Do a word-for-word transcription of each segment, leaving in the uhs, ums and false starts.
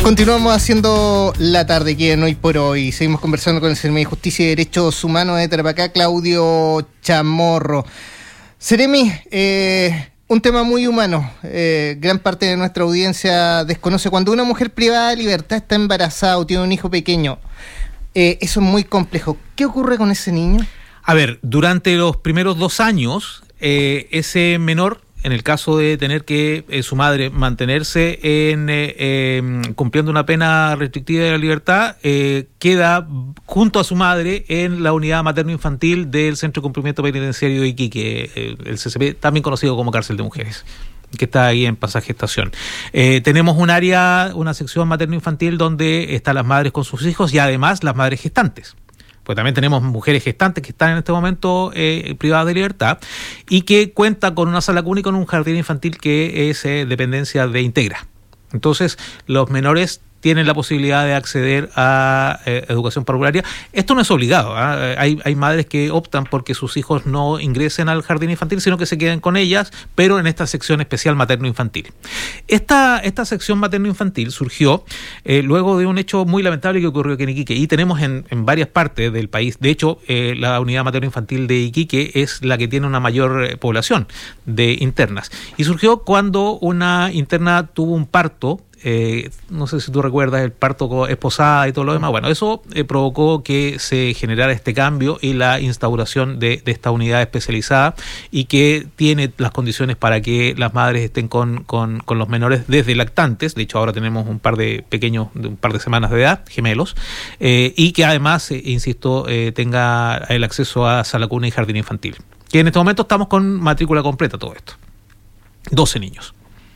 Continuamos haciendo la tarde aquí en Hoy por Hoy. Seguimos conversando con el Seremi de Justicia y Derechos Humanos de Tarapacá, Claudio Chamorro. Seremi, eh, un tema muy humano. Eh, gran parte de nuestra audiencia desconoce. Cuando una mujer privada de libertad está embarazada o tiene un hijo pequeño, eh, eso es muy complejo. ¿Qué ocurre con ese niño? A ver, durante los primeros dos años, eh, ese menor, en el caso de tener que eh, su madre mantenerse en eh, eh, cumpliendo una pena restrictiva de la libertad, eh, queda junto a su madre en la unidad materno-infantil del Centro de Cumplimiento Penitenciario de Iquique, eh, el C C P, también conocido como Cárcel de Mujeres, que está ahí en Pasaje Estación. Eh, tenemos un área, una sección materno-infantil donde están las madres con sus hijos y además las madres gestantes. Pues también tenemos mujeres gestantes que están en este momento eh, privadas de libertad y que cuenta con una sala cuna y con un jardín infantil que es eh, dependencia de Integra. Entonces, los menores tienen la posibilidad de acceder a eh, educación parvularia. Esto no es obligado, ¿eh? hay, hay madres que optan porque sus hijos no ingresen al jardín infantil, sino que se queden con ellas, pero en esta sección especial materno-infantil. Esta, esta sección materno-infantil surgió eh, luego de un hecho muy lamentable que ocurrió aquí en Iquique, y tenemos en, en varias partes del país. De hecho, eh, la unidad materno-infantil de Iquique es la que tiene una mayor eh, población de internas. Y surgió cuando una interna tuvo un parto. Eh, no sé si tú recuerdas el parto esposada y todo lo demás. Bueno, eso eh, provocó que se generara este cambio y la instauración de, de esta unidad especializada y que tiene las condiciones para que las madres estén con, con, con los menores desde lactantes. De hecho, ahora tenemos un par de pequeños, de un par de semanas de edad, gemelos, eh, y que además, eh, insisto, eh, tenga el acceso a sala cuna y jardín infantil. Que en este momento estamos con matrícula completa todo esto. doce niños.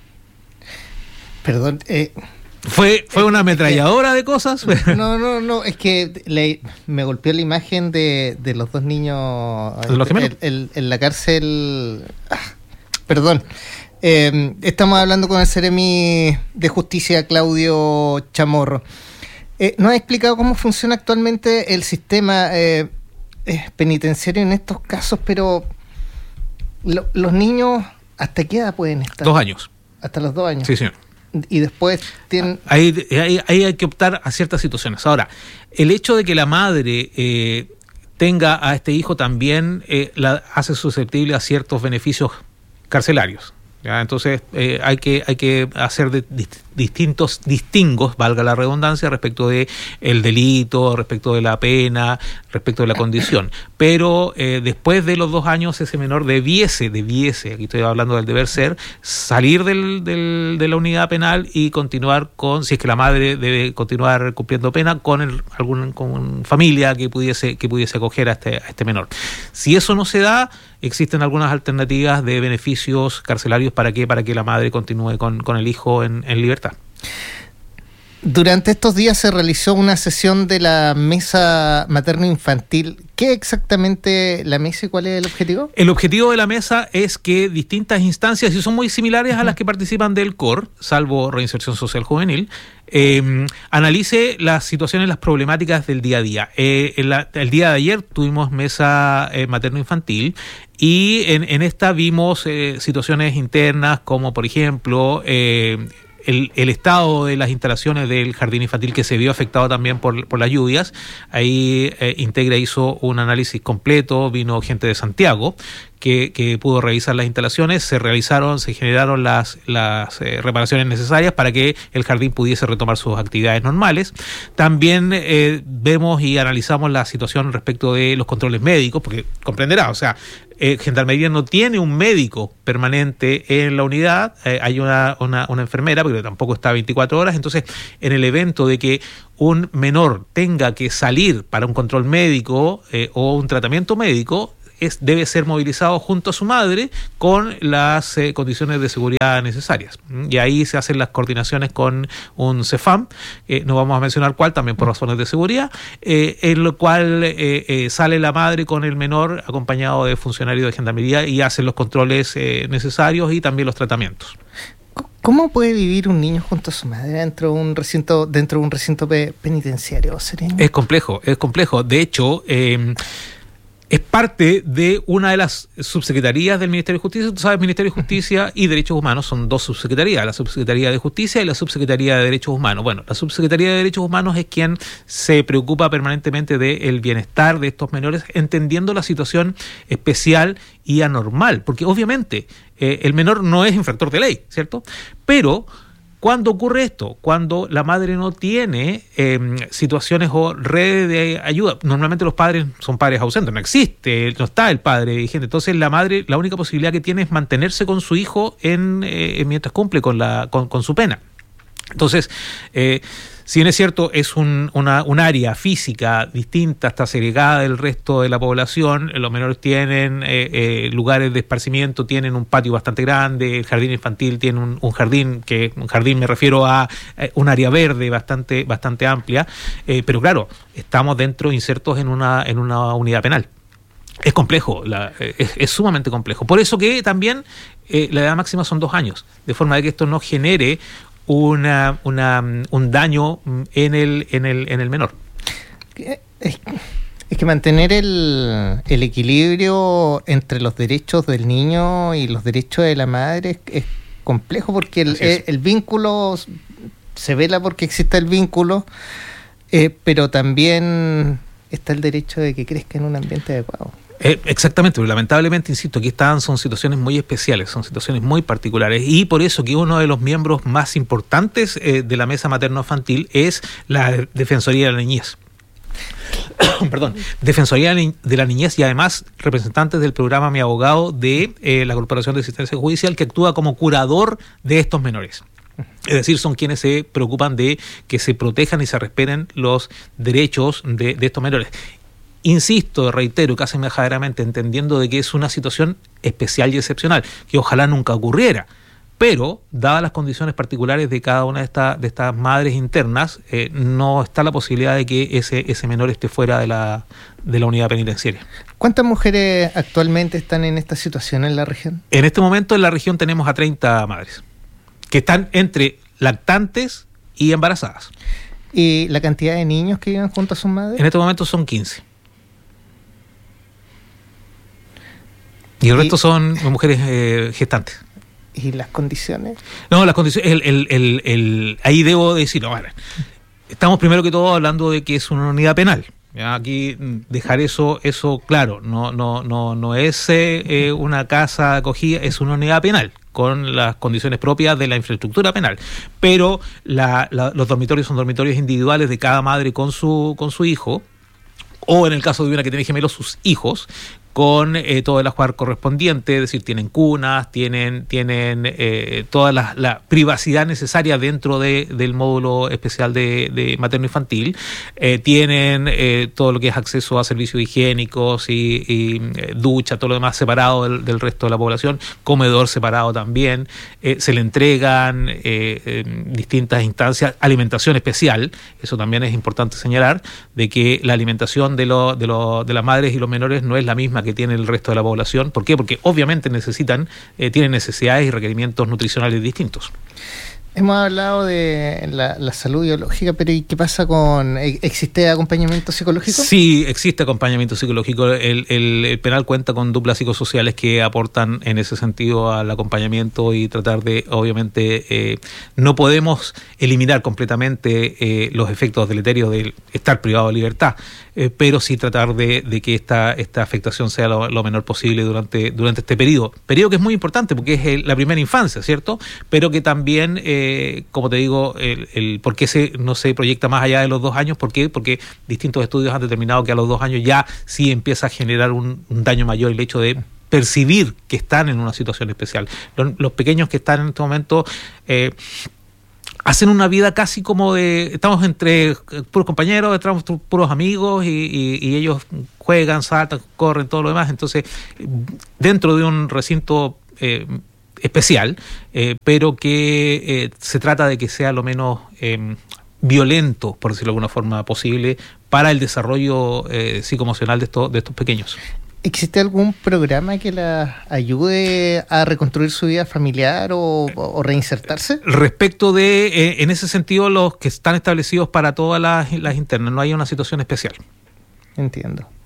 Perdón, eh, fue fue una ametralladora de cosas. No, no, no, es que le, me golpeó la imagen de, de los dos niños ¿De los gemelos? en, en, en la cárcel. Ah, perdón, eh, estamos hablando con el Seremi de Justicia, Claudio Chamorro. Eh, ¿Nos ha explicado cómo funciona actualmente el sistema eh, eh, penitenciario en estos casos? Pero lo, los niños, ¿hasta qué edad pueden estar? Dos años. Hasta los dos años. Sí, señor. Y después tienen... Ahí, ahí, ahí hay que optar a ciertas situaciones. Ahora, el hecho de que la madre eh, tenga a este hijo también eh, la hace susceptible a ciertos beneficios carcelarios. ¿Ya? Entonces eh, hay que hay que hacer de, dist, distintos distingos, valga la redundancia, respecto de el delito, respecto de la pena, respecto de la condición. Pero eh, después de los dos años ese menor debiese, debiese, aquí estoy hablando del deber ser, salir del, del, de la unidad penal y continuar con, si es que la madre debe continuar cumpliendo pena, con el, algún con familia que pudiese que pudiese acoger a este, a este menor. Si eso no se da, existen algunas alternativas de beneficios carcelarios para que para que la madre continúe con, con el hijo en, en libertad. Durante estos días se realizó una sesión de la mesa materno-infantil. ¿Qué exactamente la mesa y cuál es el objetivo? El objetivo de la mesa es que distintas instancias, y son muy similares a las que participan del C O R, salvo Reinserción Social Juvenil, eh, analice las situaciones, las problemáticas del día a día. Eh, el, el día de ayer tuvimos mesa eh, materno-infantil y en, en esta vimos eh, situaciones internas como, por ejemplo, eh, El, el estado de las instalaciones del jardín infantil, que se vio afectado también por, por las lluvias. Ahí eh, Integra hizo un análisis completo, vino gente de Santiago que, que pudo revisar las instalaciones, se realizaron, se generaron las, las eh, reparaciones necesarias para que el jardín pudiese retomar sus actividades normales. También eh, vemos y analizamos la situación respecto de los controles médicos, porque comprenderá, o sea, Eh, Gendarmería no tiene un médico permanente en la unidad, eh, hay una, una, una enfermera, pero tampoco está veinticuatro horas, entonces en el evento de que un menor tenga que salir para un control médico eh, o un tratamiento médico, es, debe ser movilizado junto a su madre con las eh, condiciones de seguridad necesarias. Y ahí se hacen las coordinaciones con un CEFAM, eh, no vamos a mencionar cuál, también por razones de seguridad, eh, en lo cual eh, eh, sale la madre con el menor acompañado de funcionarios de Gendarmería y hacen los controles eh, necesarios y también los tratamientos. ¿Cómo puede vivir un niño junto a su madre dentro de un recinto, dentro de un recinto pe- penitenciario, Seremi? Es complejo, es complejo. De hecho, eh, es parte de una de las subsecretarías del Ministerio de Justicia. Tú sabes, Ministerio de Justicia y Derechos Humanos son dos subsecretarías, la Subsecretaría de Justicia y la Subsecretaría de Derechos Humanos. Bueno, la Subsecretaría de Derechos Humanos es quien se preocupa permanentemente del bienestar de estos menores, entendiendo la situación especial y anormal, porque obviamente eh, el menor no es infractor de ley, ¿cierto? Pero ¿cuándo ocurre esto? Cuando la madre no tiene eh, situaciones o redes de ayuda. Normalmente los padres son padres ausentes, no existe, no está el padre vigente. Entonces la madre, la única posibilidad que tiene es mantenerse con su hijo en eh, mientras cumple con la con, con su pena. Entonces, eh, si bien es cierto, es un, una, un área física distinta, está segregada del resto de la población, los menores tienen eh, eh, lugares de esparcimiento, tienen un patio bastante grande, el jardín infantil tiene un, un jardín, que un jardín me refiero a eh, un área verde bastante, bastante amplia, eh, pero claro, estamos dentro, insertos en una, en una unidad penal. Es complejo, la, es, es sumamente complejo. Por eso que también eh, la edad máxima son dos años, de forma de que esto no genere Una, una, un daño en el, en el, en el menor. Es, es que mantener el, el equilibrio entre los derechos del niño y los derechos de la madre es, es complejo, porque el, el, el vínculo se vela porque existe el vínculo, eh, pero también está el derecho de que crezca en un ambiente adecuado. Eh, exactamente, pero lamentablemente, insisto, aquí están, son situaciones muy especiales, son situaciones muy particulares, y por eso que uno de los miembros más importantes eh, de la mesa materno-infantil es la Defensoría de la Niñez. Perdón, Defensoría de la Niñez, y además representantes del programa Mi Abogado de eh, la Corporación de Asistencia Judicial, que actúa como curador de estos menores. Es decir, son quienes se preocupan de que se protejan y se respeten los derechos de, de estos menores. Insisto, reitero, casi majaderamente, entendiendo de que es una situación especial y excepcional, que ojalá nunca ocurriera, pero dadas las condiciones particulares de cada una de estas de estas madres internas, eh, no está la posibilidad de que ese ese menor esté fuera de la de la unidad penitenciaria. ¿Cuántas mujeres actualmente están en esta situación en la región? En este momento en la región tenemos a treinta madres, que están entre lactantes y embarazadas. ¿Y la cantidad de niños que viven junto a sus madres? En este momento son quince. Y el resto son mujeres eh, gestantes. ¿Y las condiciones? No, las condiciones, el, el, el, el, ahí debo decir, no, bueno, estamos primero que todo hablando de que es una unidad penal. ¿Ya? Aquí dejar eso eso claro, no no no no es eh, una casa acogida, es una unidad penal con las condiciones propias de la infraestructura penal, pero la, la, los dormitorios son dormitorios individuales de cada madre con su con su hijo, o en el caso de una que tiene gemelos, sus hijos, con eh, todo el ajuar correspondiente, es decir, tienen cunas, tienen tienen eh, toda la, la privacidad necesaria dentro de, del módulo especial de, de materno-infantil, eh, tienen eh, todo lo que es acceso a servicios higiénicos y, y eh, ducha, todo lo demás separado del, del resto de la población, comedor separado también, eh, se le entregan eh, en distintas instancias alimentación especial, eso también es importante señalar, de que la alimentación de, lo, de, lo, de las madres y los menores no es la misma que tiene el resto de la población. ¿Por qué? Porque obviamente necesitan, eh, tienen necesidades y requerimientos nutricionales distintos. Hemos hablado de la, la salud biológica, pero ¿y qué pasa con... ¿Existe acompañamiento psicológico? Sí, existe acompañamiento psicológico. El, el, el penal cuenta con duplas psicosociales que aportan en ese sentido al acompañamiento y tratar de, obviamente, eh, no podemos eliminar completamente eh, los efectos deleterios de estar privado de libertad, eh, pero sí tratar de, de que esta, esta afectación sea lo, lo menor posible durante, durante este periodo. Periodo que es muy importante porque es el, la primera infancia, ¿cierto? Pero que también... Eh, Eh, como te digo, el, el por qué se, no se proyecta más allá de los dos años. ¿Por qué? Porque distintos estudios han determinado que a los dos años ya sí empieza a generar un, un daño mayor el hecho de percibir que están en una situación especial. Los, los pequeños que están en este momento eh, hacen una vida casi como de... Estamos entre puros compañeros, estamos puros amigos y, y, y ellos juegan, saltan, corren, todo lo demás. Entonces, dentro de un recinto... Eh, especial, eh, pero que eh, se trata de que sea lo menos eh, violento, por decirlo de alguna forma posible, para el desarrollo eh, psicoemocional de estos, de estos pequeños. ¿Existe algún programa que la ayude a reconstruir su vida familiar o, o reinsertarse? Respecto de, eh, en ese sentido, los que están establecidos para todas las, las internas, no hay una situación especial. Entiendo.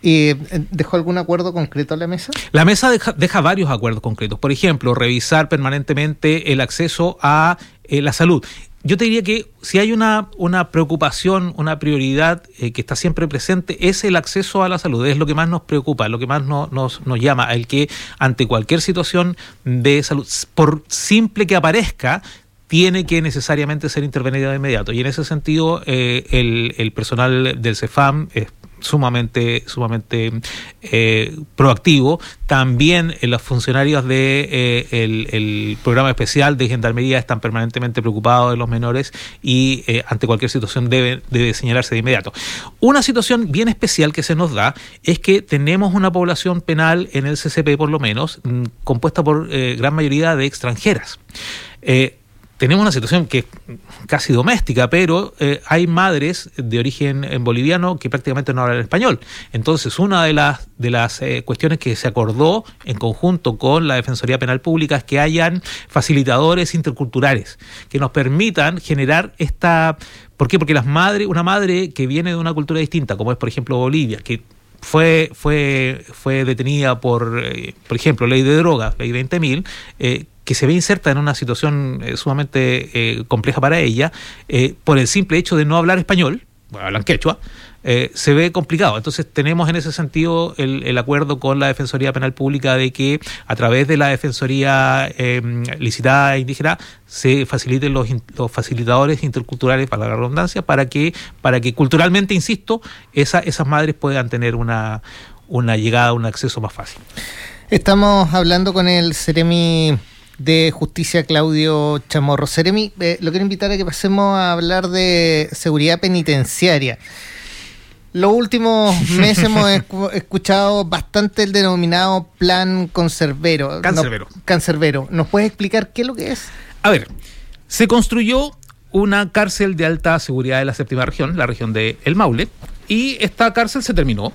¿Y dejó algún acuerdo concreto a la mesa? La mesa deja, deja varios acuerdos concretos. Por ejemplo, revisar permanentemente el acceso a eh, la salud. Yo te diría que si hay una, una preocupación, una prioridad eh, que está siempre presente, es el acceso a la salud. Es lo que más nos preocupa, lo que más no, nos, nos llama, el que ante cualquier situación de salud, por simple que aparezca, tiene que necesariamente ser intervenido de inmediato. Y en ese sentido, eh, el, el personal del CEFAM es sumamente sumamente eh, proactivo. También eh, los funcionarios del de, eh, el, el programa especial de Gendarmería están permanentemente preocupados de los menores y eh, ante cualquier situación debe, debe señalarse de inmediato. Una situación bien especial que se nos da es que tenemos una población penal en el C C P, por lo menos, m, compuesta por eh, gran mayoría de extranjeras. Eh, Tenemos una situación que es casi doméstica, pero eh, hay madres de origen boliviano que prácticamente no hablan español. Entonces, una de las de las eh, cuestiones que se acordó en conjunto con la Defensoría Penal Pública es que hayan facilitadores interculturales que nos permitan generar esta... ¿Por qué? Porque las madres, una madre que viene de una cultura distinta, como es por ejemplo Bolivia, que fue fue fue detenida por, eh, por ejemplo, ley de drogas, ley veinte mil, eh, que se ve inserta en una situación eh, sumamente eh, compleja para ella, eh, por el simple hecho de no hablar español, bueno, hablan quechua, eh, se ve complicado. Entonces tenemos en ese sentido el, el acuerdo con la Defensoría Penal Pública de que a través de la Defensoría eh, licitada indígena se faciliten los, los facilitadores interculturales, para la redundancia, para que, para que culturalmente, insisto, esa, esas madres puedan tener una, una llegada, un acceso más fácil. Estamos hablando con el Seremi de Justicia, Claudio Chamorro. Seremi, eh, lo quiero invitar a que pasemos a hablar de seguridad penitenciaria. Los últimos meses hemos escu- escuchado bastante el denominado Plan Cancerbero. Cancerbero. No, Cancerbero. ¿Nos puedes explicar qué es lo que es? A ver, se construyó una cárcel de alta seguridad de la séptima región, la región de El Maule, y esta cárcel se terminó.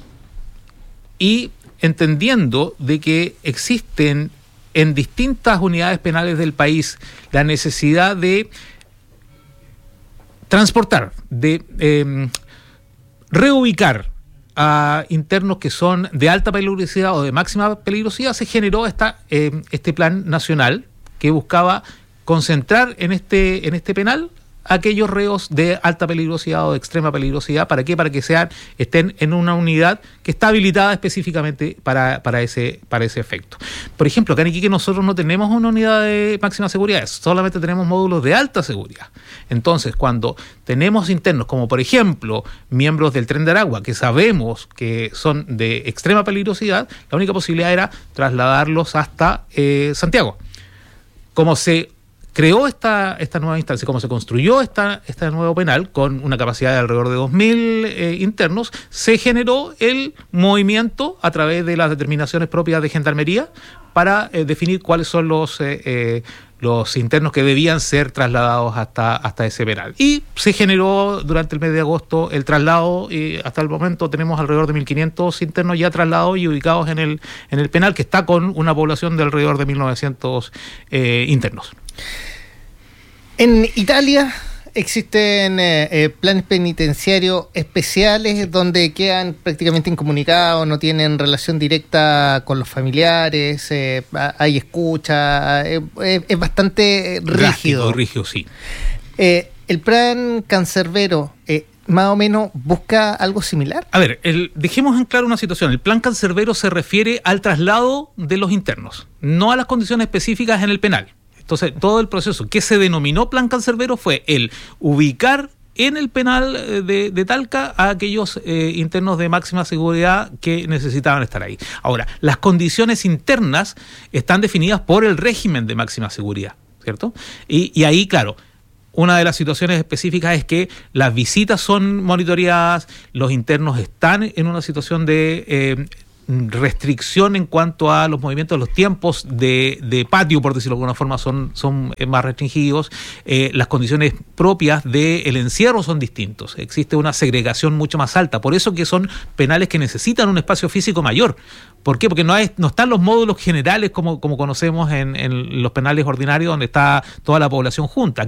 Y entendiendo de que existen en distintas unidades penales del país la necesidad de transportar, de eh, reubicar a internos que son de alta peligrosidad o de máxima peligrosidad, se generó esta, eh, este plan nacional que buscaba concentrar en este, en este penal aquellos reos de alta peligrosidad o de extrema peligrosidad. ¿Para qué? Para que sean, estén en una unidad que está habilitada específicamente para, para, ese, para ese efecto. Por ejemplo, acá en Iquique nosotros no tenemos una unidad de máxima seguridad, solamente tenemos módulos de alta seguridad. Entonces, cuando tenemos internos, como por ejemplo miembros del Tren de Aragua, que sabemos que son de extrema peligrosidad, la única posibilidad era trasladarlos hasta eh, Santiago. Como se creó esta, esta nueva instancia, como se construyó esta, este nuevo penal con una capacidad de alrededor de dos mil eh, internos, se generó el movimiento a través de las determinaciones propias de Gendarmería para eh, definir cuáles son los, eh, eh, los internos que debían ser trasladados hasta, hasta ese penal. Y se generó durante el mes de agosto el traslado, y hasta el momento tenemos alrededor de mil quinientos internos ya trasladados y ubicados en el, en el penal, que está con una población de alrededor de mil novecientos eh, internos. En Italia existen eh, eh, planes penitenciarios especiales donde quedan prácticamente incomunicados, no tienen relación directa con los familiares, eh, hay escucha, eh, eh, es bastante rígido. Drástico, rígido, sí. Eh, ¿El plan Cancerbero eh, más o menos busca algo similar? A ver, el, dejemos en claro una situación. El plan Cancerbero se refiere al traslado de los internos, no a las condiciones específicas en el penal. Entonces, todo el proceso que se denominó Plan Cancerbero fue el ubicar en el penal de, de Talca a aquellos eh, internos de máxima seguridad que necesitaban estar ahí. Ahora, las condiciones internas están definidas por el régimen de máxima seguridad, ¿cierto? Y, y ahí, claro, una de las situaciones específicas es que las visitas son monitoreadas, los internos están en una situación de Eh, restricción en cuanto a los movimientos, los tiempos de, de patio, por decirlo de alguna forma, son, son más restringidos, eh, las condiciones propias del encierro son distintos, existe una segregación mucho más alta, por eso que son penales que necesitan un espacio físico mayor. ¿Por qué? Porque no, hay, no están los módulos generales como, como conocemos en, en los penales ordinarios, donde está toda la población junta.